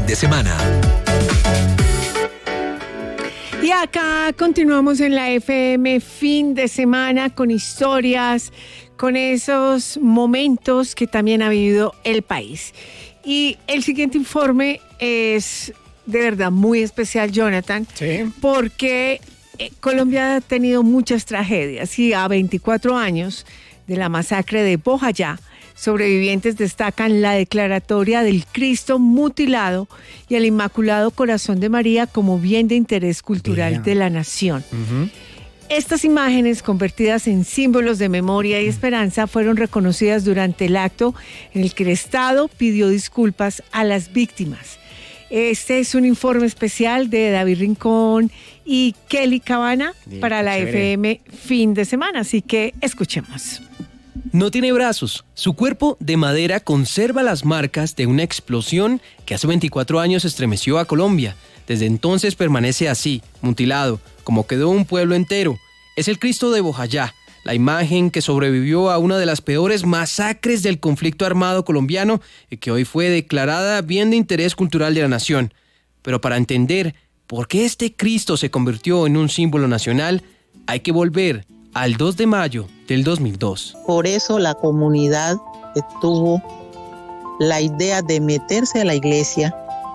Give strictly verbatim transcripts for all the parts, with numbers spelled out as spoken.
de semana. Y acá continuamos en la F M fin de semana con historias, con esos momentos que también ha vivido el país. Y el siguiente informe es de verdad muy especial, Jonathan, sí. porque eh, Colombia ha tenido muchas tragedias y a veinticuatro años de la masacre de Bojayá, sobrevivientes destacan la declaratoria del Cristo mutilado y el Inmaculado Corazón de María como bien de interés cultural Bien. de la nación. Uh-huh. Estas imágenes, convertidas en símbolos de memoria y esperanza, fueron reconocidas durante el acto en el que el Estado pidió disculpas a las víctimas. Este es un informe especial de David Rincón y Kelly Cabana Bien, para la chévere. F M fin de semana, así que escuchemos. No tiene brazos. Su cuerpo de madera conserva las marcas de una explosión que hace veinticuatro años estremeció a Colombia. Desde entonces permanece así, mutilado, como quedó un pueblo entero. Es el Cristo de Bojayá, la imagen que sobrevivió a una de las peores masacres del conflicto armado colombiano y que hoy fue declarada bien de interés cultural de la nación. Pero para entender por qué este Cristo se convirtió en un símbolo nacional, hay que volver al dos de mayo del dos mil dos. Por eso la comunidad tuvo la idea de meterse a la iglesia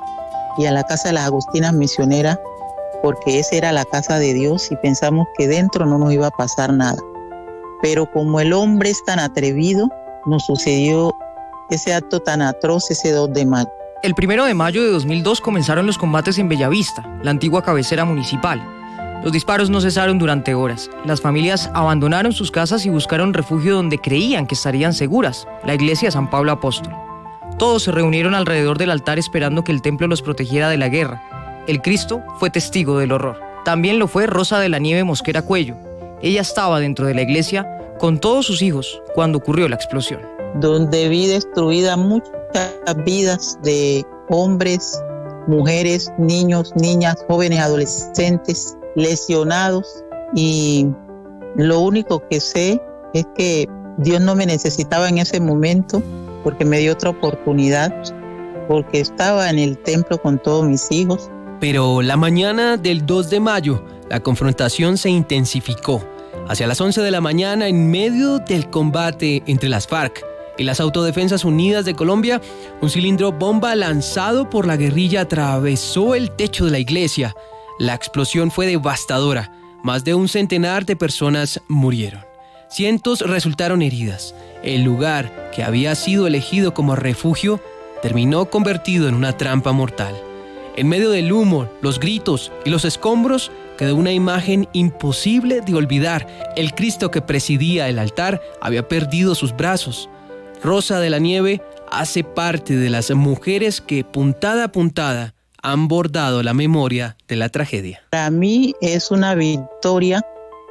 y a la casa de las Agustinas Misioneras, porque esa era la casa de Dios y pensamos que dentro no nos iba a pasar nada. Pero como el hombre es tan atrevido, nos sucedió ese acto tan atroz ese dos de mayo. El primero de mayo de dos mil dos comenzaron los combates en Bellavista, la antigua cabecera municipal. Los disparos no cesaron durante horas. Las familias abandonaron sus casas y buscaron refugio donde creían que estarían seguras, la iglesia San Pablo Apóstol. Todos se reunieron alrededor del altar esperando que el templo los protegiera de la guerra. El Cristo fue testigo del horror. También lo fue Rosa de la Nieve Mosquera Cuello. Ella estaba dentro de la iglesia con todos sus hijos cuando ocurrió la explosión. Donde vi destruidas muchas vidas de hombres, mujeres, niños, niñas, jóvenes, adolescentes, lesionados, y lo único que sé es que Dios no me necesitaba en ese momento porque me dio otra oportunidad, porque estaba en el templo con todos mis hijos. Pero la mañana del dos de mayo, la confrontación se intensificó. Hacia las once de la mañana, en medio del combate entre las FARC y las Autodefensas Unidas de Colombia, un cilindro bomba lanzado por la guerrilla atravesó el techo de la iglesia. La explosión fue devastadora. Más de un centenar de personas murieron. Cientos resultaron heridas. El lugar que había sido elegido como refugio terminó convertido en una trampa mortal. En medio del humo, los gritos y los escombros quedó una imagen imposible de olvidar. El Cristo que presidía el altar había perdido sus brazos. Rosa de la Nieve hace parte de las mujeres que, puntada a puntada, han bordado la memoria de la tragedia. Para mí es una victoria,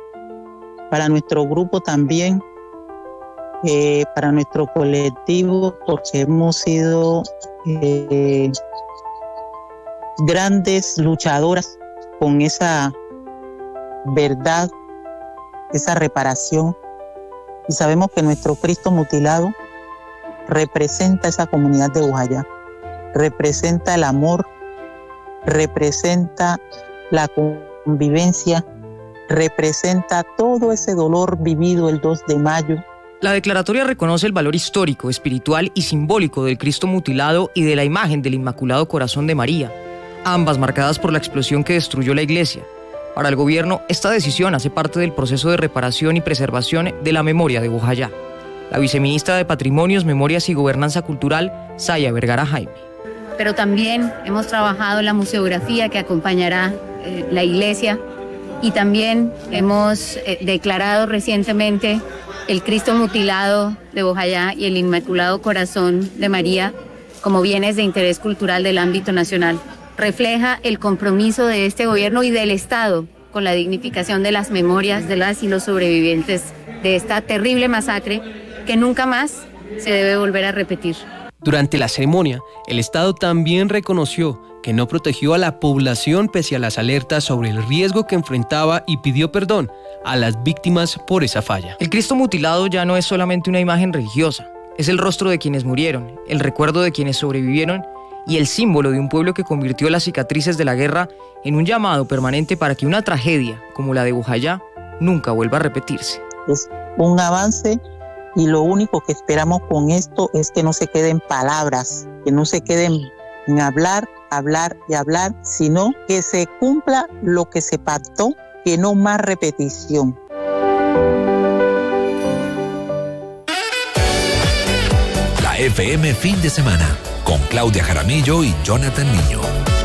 para nuestro grupo también, eh, para nuestro colectivo, porque hemos sido eh, grandes luchadoras con esa verdad, esa reparación, y sabemos que nuestro Cristo mutilado representa esa comunidad de Bojayá, representa el amor, representa la convivencia, representa todo ese dolor vivido el dos de mayo. La declaratoria reconoce el valor histórico, espiritual y simbólico del Cristo mutilado y de la imagen del Inmaculado Corazón de María, ambas marcadas por la explosión que destruyó la iglesia. Para el gobierno, esta decisión hace parte del proceso de reparación y preservación de la memoria de Bojayá. La viceministra de Patrimonios, Memorias y Gobernanza Cultural, Saya Vergara Jaime. Pero también hemos trabajado la museografía que acompañará eh, la iglesia, y también hemos eh, declarado recientemente el Cristo mutilado de Bojayá y el Inmaculado Corazón de María como bienes de interés cultural del ámbito nacional. Refleja el compromiso de este gobierno y del Estado con la dignificación de las memorias de las y los sobrevivientes de esta terrible masacre que nunca más se debe volver a repetir. Durante la ceremonia, el Estado también reconoció que no protegió a la población pese a las alertas sobre el riesgo que enfrentaba y pidió perdón a las víctimas por esa falla. El Cristo mutilado ya no es solamente una imagen religiosa, es el rostro de quienes murieron, el recuerdo de quienes sobrevivieron y el símbolo de un pueblo que convirtió las cicatrices de la guerra en un llamado permanente para que una tragedia como la de Bojayá nunca vuelva a repetirse. Es un avance y lo único que esperamos con esto es que no se queden palabras, que no se queden en hablar, hablar y hablar, sino que se cumpla lo que se pactó, que no más repetición. La F M Fin de Semana, con Claudia Jaramillo y Jonathan Niño.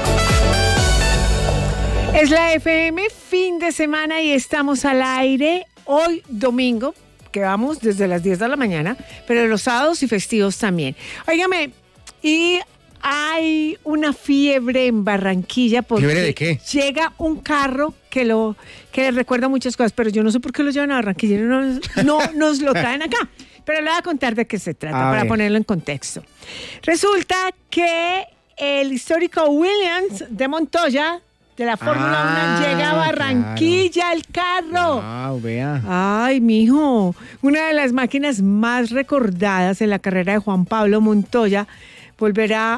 Es la F M Fin de Semana y estamos al aire hoy domingo, que vamos desde las diez de la mañana, pero los sábados y festivos también. Óigame, y hay una fiebre en Barranquilla porque ¿Fiebre de qué? llega un carro que lo que le recuerda muchas cosas, pero yo no sé por qué lo llevan a Barranquilla, no, no nos lo traen acá. Pero le voy a contar de qué se trata A para ver. ponerlo en contexto. Resulta que el histórico Williams de Montoya de la Fórmula Ah, uno llega a Barranquilla, el carro. Wow, vea. Ay, mijo, una de las máquinas más recordadas en la carrera de Juan Pablo Montoya volverá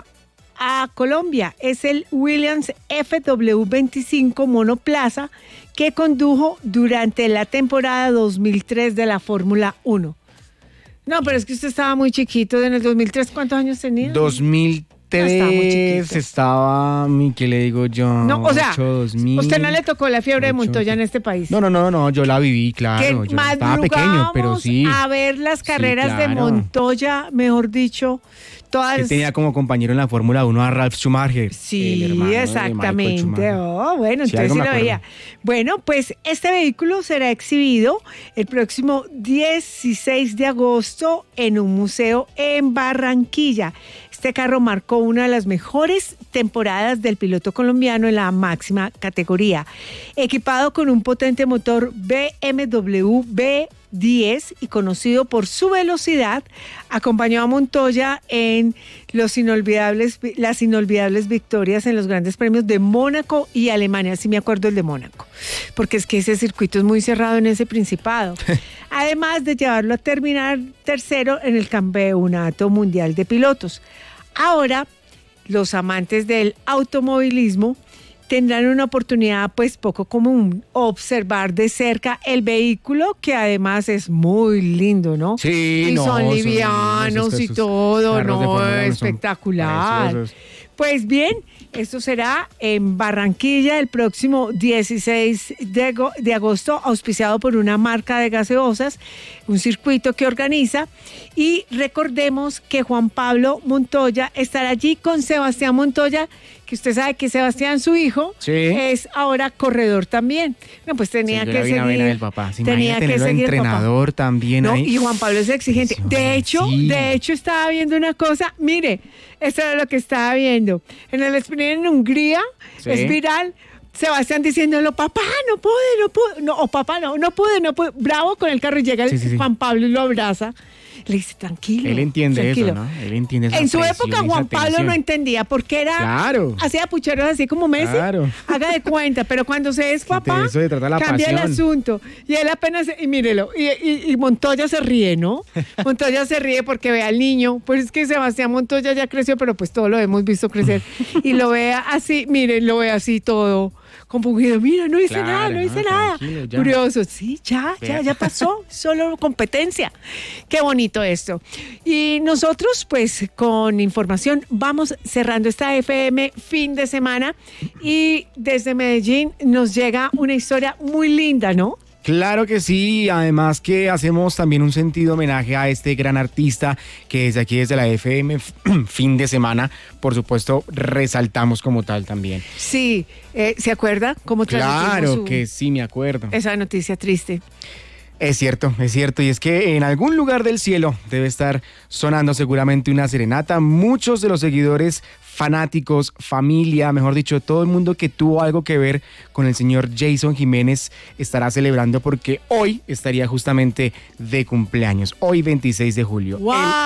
a Colombia. Es el Williams F W veinticinco monoplaza que condujo durante la temporada dos mil tres de la Fórmula uno. No, pero es que usted estaba muy chiquito. En el dos mil tres, ¿cuántos años tenía? dos mil tres estaba muy chiquito. estaba, mi, ¿qué le digo yo? No, o sea, ocho, dos mil, usted no le tocó la fiebre de ocho, Montoya en este país. No, no, no, no, yo la viví, claro. Que Yo estaba pequeño, pero madrugábamos sí. a ver las Sí, carreras de claro. Montoya, mejor dicho, todas. Él tenía como compañero en la Fórmula uno a Ralf Schumacher. Sí, el hermano de Michael exactamente. Schumacher. Oh, bueno, Sí, entonces algo sí me lo acuerdo. veía. Bueno, pues este vehículo será exhibido el próximo dieciséis de agosto en un museo en Barranquilla. Este carro marcó una de las mejores temporadas del piloto colombiano en la máxima categoría. Equipado con un potente motor B M W B diez y conocido por su velocidad, acompañó a Montoya en los inolvidables, las inolvidables victorias en los grandes premios de Mónaco y Alemania. Sí me acuerdo el de Mónaco, porque es que ese circuito es muy cerrado en ese principado. Además de llevarlo a terminar tercero en el Campeonato Mundial de Pilotos. Ahora, los amantes del automovilismo tendrán una oportunidad pues poco común, observar de cerca el vehículo, que además es muy lindo, ¿no? Sí, y no, son son livianos esos- y esos todo, carros de ¿no? Fórmula uno son Espectacular. preciosos. Pues bien, esto será en Barranquilla el próximo dieciséis de, ago- de agosto, auspiciado por una marca de gaseosas, un circuito que organiza. Y recordemos que Juan Pablo Montoya estará allí con Sebastián Montoya, que usted sabe que Sebastián, su hijo, Sí. es ahora corredor también. No, pues tenía Sí, yo que la vi en la seguir. vena del papá. ¿Se tenía imagina que tenerlo seguir el papá. entrenador también No, ahí? y Juan Pablo es exigente. De hecho, Sí. de hecho estaba viendo una cosa, mire, esto era lo que estaba viendo. En el sprint en Hungría, Sí. es viral, Sebastián diciéndolo, papá, no pude, no pude, no, o papá, no, no pude, no pude, bravo con el carro, y llega el Sí, sí, sí. Juan Pablo y lo abraza. Le dice, tranquilo. Él entiende tranquilo. eso, ¿no? Él entiende esa En su presión, época, esa Juan Pablo tensión. no entendía porque era. Claro. Hacía pucheros así como Messi. Claro. Haga de cuenta, pero cuando se es de papá, eso se trata la cambia el pasión. asunto. Y él apenas, y mírelo, y, y- y Montoya se ríe, ¿no? Montoya se ríe porque ve al niño. Pues es que Sebastián Montoya ya creció, pero pues todo lo hemos visto crecer. Y lo ve así, miren, lo ve así todo compungido. Mira, no hice Claro, nada, no hice no, nada. tranquilo, ya. Curioso, sí, ya, ya, Vea. ya pasó. Solo competencia. Qué bonito esto. Y nosotros, pues, con información, vamos cerrando esta F M fin de semana. Y desde Medellín nos llega una historia muy linda, ¿no? Claro que sí, además que hacemos también un sentido homenaje a este gran artista que desde aquí, desde la F M fin de semana, por supuesto, resaltamos como tal también. Sí, eh, ¿se acuerda cómo transmitimos Claro su- que sí, me acuerdo. esa noticia triste? Es cierto, es cierto, y es que en algún lugar del cielo debe estar sonando seguramente una serenata. Muchos de los seguidores, fanáticos, familia, mejor dicho, todo el mundo que tuvo algo que ver con el señor Jason Jiménez estará celebrando porque hoy estaría justamente de cumpleaños, hoy veintiséis de julio.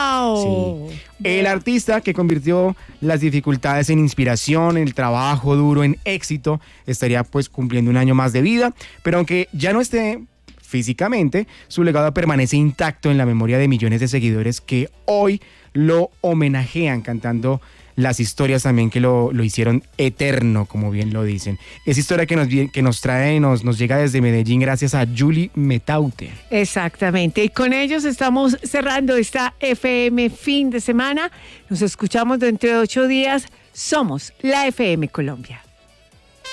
¡Wow! Sí. El artista que convirtió las dificultades en inspiración, el trabajo duro en éxito, estaría pues cumpliendo un año más de vida, pero aunque ya no esté físicamente, su legado permanece intacto en la memoria de millones de seguidores que hoy lo homenajean cantando las historias también que lo, lo hicieron eterno, como bien lo dicen. Esa historia que nos, que nos trae, nos, nos llega desde Medellín gracias a Julie Metaute. Exactamente, y con ellos estamos cerrando esta F M fin de semana. Nos escuchamos dentro de ocho días. Somos la F M Colombia.